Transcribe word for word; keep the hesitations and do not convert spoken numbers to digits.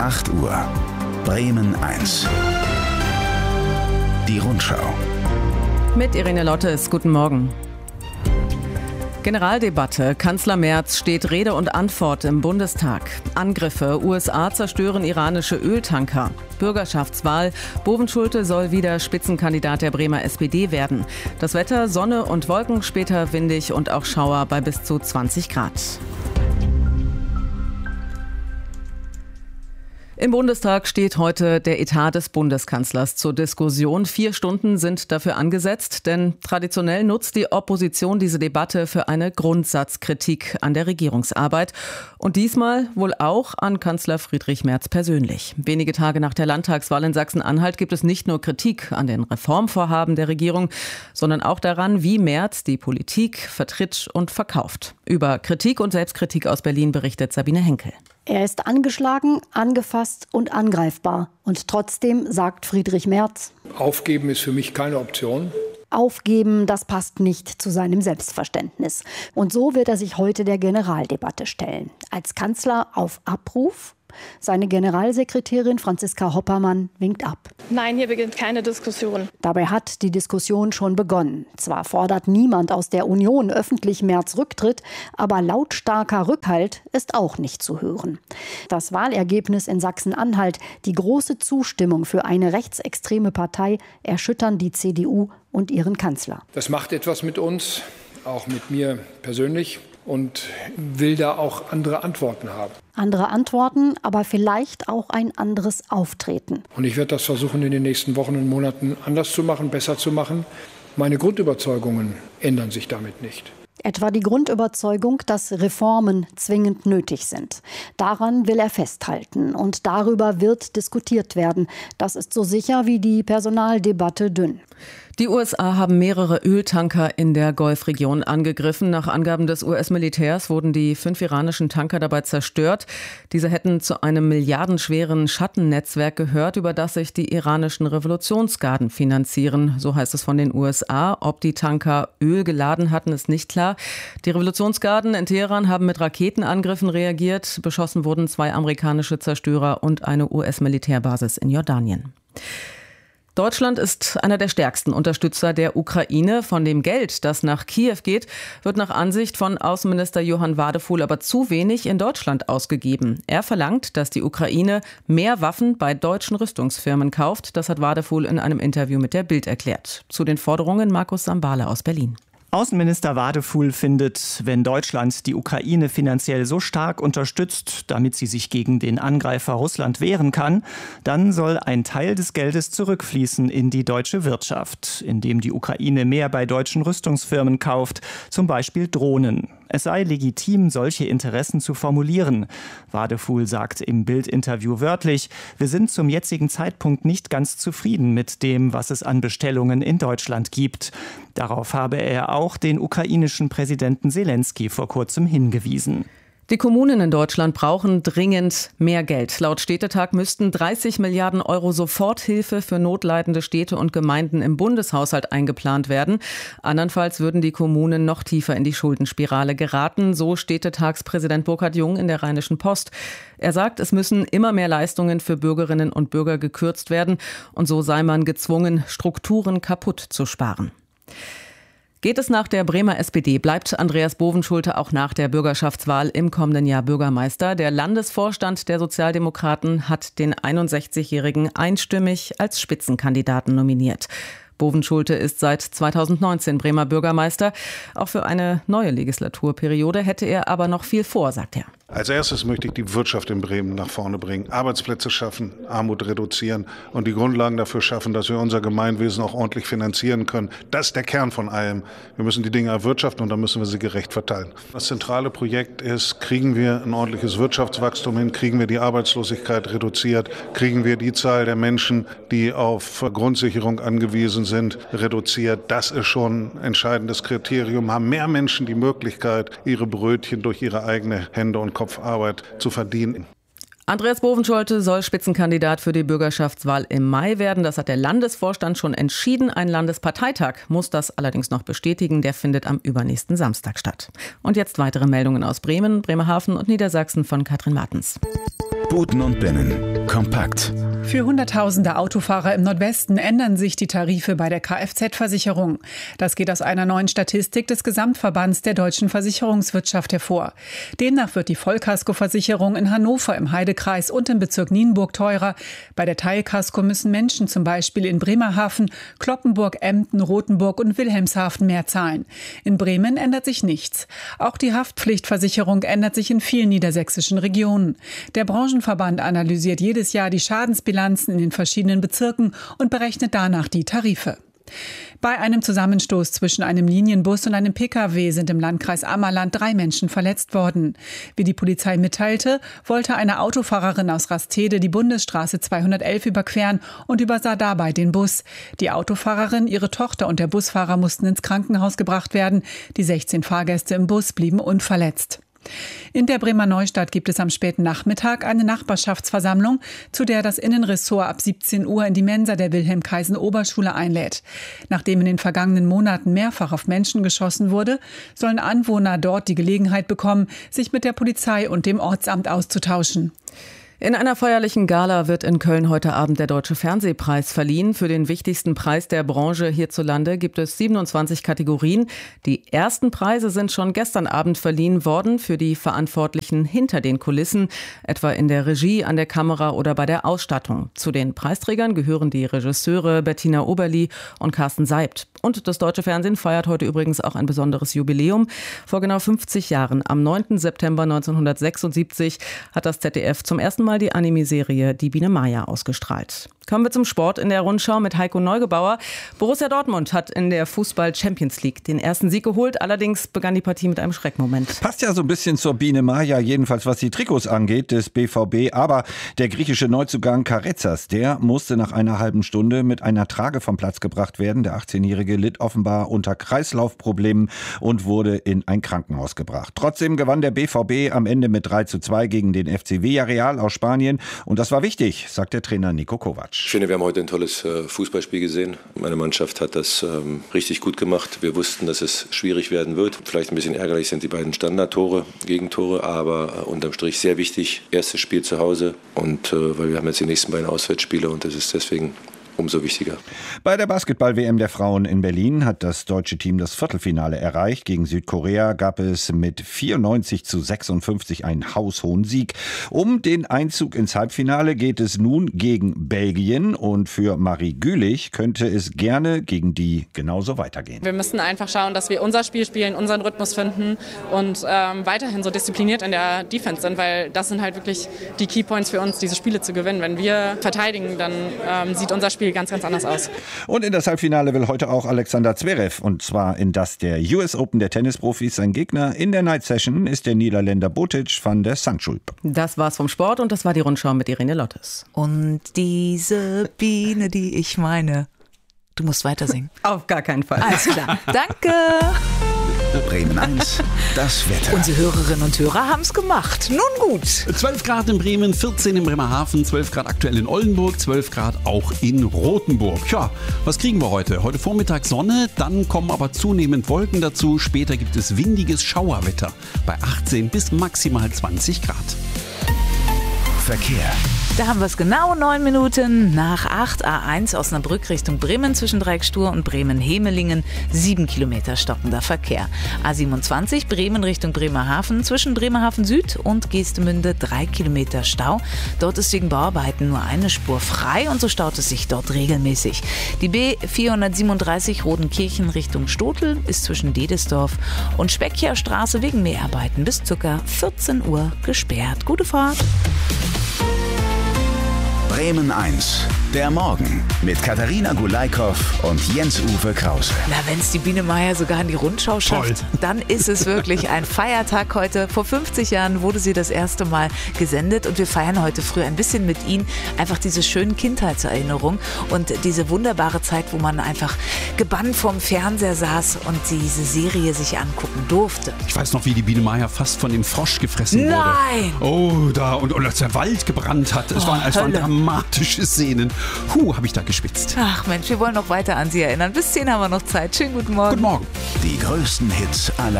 acht Uhr. Bremen eins. Die Rundschau. Mit Irene Lottes, guten Morgen. Generaldebatte. Kanzler Merz steht Rede und Antwort im Bundestag. Angriffe. U S A zerstören iranische Öltanker. Bürgerschaftswahl. Bovenschulte soll wieder Spitzenkandidat der Bremer S P D werden. Das Wetter: Sonne und Wolken, später windig und auch Schauer bei bis zu zwanzig Grad. Im Bundestag steht heute der Etat des Bundeskanzlers zur Diskussion. Vier Stunden sind dafür angesetzt, denn traditionell nutzt die Opposition diese Debatte für eine Grundsatzkritik an der Regierungsarbeit. Und diesmal wohl auch an Kanzler Friedrich Merz persönlich. Wenige Tage nach der Landtagswahl in Sachsen-Anhalt gibt es nicht nur Kritik an den Reformvorhaben der Regierung, sondern auch daran, wie Merz die Politik vertritt und verkauft. Über Kritik und Selbstkritik aus Berlin berichtet Sabine Henkel. Er ist angeschlagen, angefasst und angreifbar. Und trotzdem sagt Friedrich Merz: Aufgeben ist für mich keine Option. Aufgeben, das passt nicht zu seinem Selbstverständnis. Und so wird er sich heute der Generaldebatte stellen. Als Kanzler auf Abruf. Seine Generalsekretärin Franziska Hoppermann winkt ab. Nein, hier beginnt keine Diskussion. Dabei hat die Diskussion schon begonnen. Zwar fordert niemand aus der Union öffentlich Merz Rücktritt, aber lautstarker Rückhalt ist auch nicht zu hören. Das Wahlergebnis in Sachsen-Anhalt, die große Zustimmung für eine rechtsextreme Partei, erschüttern die C D U und ihren Kanzler. Das macht etwas mit uns, auch mit mir persönlich. Und will da auch andere Antworten haben. Andere Antworten, aber vielleicht auch ein anderes Auftreten. Und ich werde das versuchen, in den nächsten Wochen und Monaten anders zu machen, besser zu machen. Meine Grundüberzeugungen ändern sich damit nicht. Etwa die Grundüberzeugung, dass Reformen zwingend nötig sind. Daran will er festhalten und darüber wird diskutiert werden. Das ist so sicher wie die Personaldebatte dünn. Die U S A haben mehrere Öltanker in der Golfregion angegriffen. Nach Angaben des U S-Militärs wurden die fünf iranischen Tanker dabei zerstört. Diese hätten zu einem milliardenschweren Schattennetzwerk gehört, über das sich die iranischen Revolutionsgarden finanzieren. So heißt es von den U S A. Ob die Tanker Öl geladen hatten, ist nicht klar. Die Revolutionsgarden in Teheran haben mit Raketenangriffen reagiert. Beschossen wurden zwei amerikanische Zerstörer und eine U S-Militärbasis in Jordanien. Deutschland ist einer der stärksten Unterstützer der Ukraine. Von dem Geld, das nach Kiew geht, wird nach Ansicht von Außenminister Johann Wadefuhl aber zu wenig in Deutschland ausgegeben. Er verlangt, dass die Ukraine mehr Waffen bei deutschen Rüstungsfirmen kauft. Das hat Wadefuhl in einem Interview mit der Bild erklärt. Zu den Forderungen Markus Sambale aus Berlin. Außenminister Wadefuhl findet, wenn Deutschland die Ukraine finanziell so stark unterstützt, damit sie sich gegen den Angreifer Russland wehren kann, dann soll ein Teil des Geldes zurückfließen in die deutsche Wirtschaft, indem die Ukraine mehr bei deutschen Rüstungsfirmen kauft, zum Beispiel Drohnen. Es sei legitim, solche Interessen zu formulieren. Wadefuhl sagt im Bild-Interview wörtlich: Wir sind zum jetzigen Zeitpunkt nicht ganz zufrieden mit dem, was es an Bestellungen in Deutschland gibt. Darauf habe er auch den ukrainischen Präsidenten Selenskyj vor kurzem hingewiesen. Die Kommunen in Deutschland brauchen dringend mehr Geld. Laut Städtetag müssten dreißig Milliarden Euro Soforthilfe für notleidende Städte und Gemeinden im Bundeshaushalt eingeplant werden. Andernfalls würden die Kommunen noch tiefer in die Schuldenspirale geraten, so Städtetagspräsident Burkhard Jung in der Rheinischen Post. Er sagt, es müssen immer mehr Leistungen für Bürgerinnen und Bürger gekürzt werden und so sei man gezwungen, Strukturen kaputt zu sparen. Geht es nach der Bremer S P D, bleibt Andreas Bovenschulte auch nach der Bürgerschaftswahl im kommenden Jahr Bürgermeister. Der Landesvorstand der Sozialdemokraten hat den einundsechzigjährigen einstimmig als Spitzenkandidaten nominiert. Bovenschulte ist seit zweitausendneunzehn Bremer Bürgermeister. Auch für eine neue Legislaturperiode hätte er aber noch viel vor, sagt er. Als erstes möchte ich die Wirtschaft in Bremen nach vorne bringen, Arbeitsplätze schaffen, Armut reduzieren und die Grundlagen dafür schaffen, dass wir unser Gemeinwesen auch ordentlich finanzieren können. Das ist der Kern von allem. Wir müssen die Dinge erwirtschaften und dann müssen wir sie gerecht verteilen. Das zentrale Projekt ist, kriegen wir ein ordentliches Wirtschaftswachstum hin, kriegen wir die Arbeitslosigkeit reduziert, kriegen wir die Zahl der Menschen, die auf Grundsicherung angewiesen sind, reduziert. Das ist schon ein entscheidendes Kriterium. Haben mehr Menschen die Möglichkeit, ihre Brötchen durch ihre eigene Hände und Kopfarbeit zu verdienen. Andreas Bovenschulte soll Spitzenkandidat für die Bürgerschaftswahl im Mai werden. Das hat der Landesvorstand schon entschieden. Ein Landesparteitag muss das allerdings noch bestätigen. Der findet am übernächsten Samstag statt. Und jetzt weitere Meldungen aus Bremen, Bremerhaven und Niedersachsen von Katrin Martens. Buten und Binnen. Kompakt. Für Hunderttausende Autofahrer im Nordwesten ändern sich die Tarife bei der Kfz-Versicherung. Das geht aus einer neuen Statistik des Gesamtverbands der deutschen Versicherungswirtschaft hervor. Demnach wird die Vollkaskoversicherung in Hannover im Heidekreis und im Bezirk Nienburg teurer. Bei der Teilkasko müssen Menschen zum Beispiel in Bremerhaven, Cloppenburg, Emden, Rothenburg und Wilhelmshaven mehr zahlen. In Bremen ändert sich nichts. Auch die Haftpflichtversicherung ändert sich in vielen niedersächsischen Regionen. Der Branchenverband analysiert jedes Jahr die Schadensbilanzen in den verschiedenen Bezirken und berechnet danach die Tarife. Bei einem Zusammenstoß zwischen einem Linienbus und einem Pkw sind im Landkreis Ammerland drei Menschen verletzt worden. Wie die Polizei mitteilte, wollte eine Autofahrerin aus Rastede die Bundesstraße zweihundertelf überqueren und übersah dabei den Bus. Die Autofahrerin, ihre Tochter und der Busfahrer mussten ins Krankenhaus gebracht werden. Die sechzehn Fahrgäste im Bus blieben unverletzt. In der Bremer Neustadt gibt es am späten Nachmittag eine Nachbarschaftsversammlung, zu der das Innenressort ab siebzehn Uhr in die Mensa der Wilhelm-Kaisen-Oberschule einlädt. Nachdem in den vergangenen Monaten mehrfach auf Menschen geschossen wurde, sollen Anwohner dort die Gelegenheit bekommen, sich mit der Polizei und dem Ortsamt auszutauschen. In einer feierlichen Gala wird in Köln heute Abend der Deutsche Fernsehpreis verliehen. Für den wichtigsten Preis der Branche hierzulande gibt es siebenundzwanzig Kategorien. Die ersten Preise sind schon gestern Abend verliehen worden für die Verantwortlichen hinter den Kulissen, etwa in der Regie, an der Kamera oder bei der Ausstattung. Zu den Preisträgern gehören die Regisseure Bettina Oberli und Carsten Seibt. Und das Deutsche Fernsehen feiert heute übrigens auch ein besonderes Jubiläum. Vor genau fünfzig Jahren, am neunten September neunzehnhundertsechsundsiebzig, hat das Z D F zum ersten Mal die Anime-Serie Die Biene Maya ausgestrahlt. Kommen wir zum Sport in der Rundschau mit Heiko Neugebauer. Borussia Dortmund hat in der Fußball-Champions League den ersten Sieg geholt. Allerdings begann die Partie mit einem Schreckmoment. Passt ja so ein bisschen zur Biene Maya, jedenfalls was die Trikots angeht des B V B. Aber der griechische Neuzugang Karezas, der musste nach einer halben Stunde mit einer Trage vom Platz gebracht werden. Der achtzehnjährige litt offenbar unter Kreislaufproblemen und wurde in ein Krankenhaus gebracht. Trotzdem gewann der B V B am Ende mit drei zu zwei gegen den F C Villarreal aus Spanien. Und das war wichtig, sagt der Trainer Niko Kovac. Ich finde, wir haben heute ein tolles äh, Fußballspiel gesehen. Meine Mannschaft hat das ähm, richtig gut gemacht. Wir wussten, dass es schwierig werden wird. Vielleicht ein bisschen ärgerlich sind die beiden Standardtore, Gegentore, aber äh, unterm Strich sehr wichtig. Erstes Spiel zu Hause und äh, weil wir haben jetzt die nächsten beiden Auswärtsspiele und das ist deswegen umso wichtiger. Bei der Basketball-W M der Frauen in Berlin hat das deutsche Team das Viertelfinale erreicht. Gegen Südkorea gab es mit vierundneunzig zu sechsundfünfzig einen haushohen Sieg. Um den Einzug ins Halbfinale geht es nun gegen Belgien und für Marie Gülich könnte es gerne gegen die genauso weitergehen. Wir müssen einfach schauen, dass wir unser Spiel spielen, unseren Rhythmus finden und ähm, weiterhin so diszipliniert in der Defense sind, weil das sind halt wirklich die Keypoints für uns, diese Spiele zu gewinnen. Wenn wir verteidigen, dann ähm, sieht unser Spiel ganz, ganz anders aus. Und in das Halbfinale will heute auch Alexander Zverev, und zwar in das der U S Open der Tennisprofis. Sein Gegner in der Night Session ist der Niederländer Botic van der Sandschulp. Das war's vom Sport und das war die Rundschau mit Irene Lottes. Und diese Biene, die ich meine. Du musst weiter singen. Auf gar keinen Fall. Alles klar. Danke. Bremen eins, das Wetter. Unsere Hörerinnen und Hörer haben es gemacht. Nun gut. zwölf Grad in Bremen, vierzehn in Bremerhaven, zwölf Grad aktuell in Oldenburg, zwölf Grad auch in Rothenburg. Tja, was kriegen wir heute? Heute Vormittag Sonne, dann kommen aber zunehmend Wolken dazu. Später gibt es windiges Schauerwetter bei achtzehn bis maximal zwanzig Grad. Verkehr. Da haben wir es genau neun Minuten nach acht. A eins Osnabrück Richtung Bremen zwischen Dreieckstur und Bremen-Hemelingen. Sieben Kilometer stockender Verkehr. A siebenundzwanzig Bremen Richtung Bremerhaven zwischen Bremerhaven Süd und Geestemünde. Drei Kilometer Stau. Dort ist wegen Bauarbeiten nur eine Spur frei und so staut es sich dort regelmäßig. Die B vierhundertsiebenunddreißig Rodenkirchen Richtung Stotel ist zwischen Dedesdorf und Speckjerstraße wegen Mäharbeiten bis ca. vierzehn Uhr gesperrt. Gute Fahrt. Bremen eins, der Morgen mit Katharina Gulaikow und Jens-Uwe Krause. Na, wenn es die Biene Maya sogar in die Rundschau schafft, Toll. Dann ist es wirklich ein Feiertag heute. Vor fünfzig Jahren wurde sie das erste Mal gesendet und wir feiern heute früh ein bisschen mit Ihnen einfach diese schönen Kindheitserinnerungen und diese wunderbare Zeit, wo man einfach gebannt vorm Fernseher saß und diese Serie sich angucken durfte. Ich weiß noch, wie die Biene Maya fast von dem Frosch gefressen Nein. wurde. Oh, da und, und als der Wald gebrannt hat. Es, oh, waren, es waren dramatische Szenen. Huh, habe ich da geschwitzt. Ach Mensch, wir wollen noch weiter an Sie erinnern. Bis zehn haben wir noch Zeit. Schönen guten Morgen. Guten Morgen. Die größten Hits aller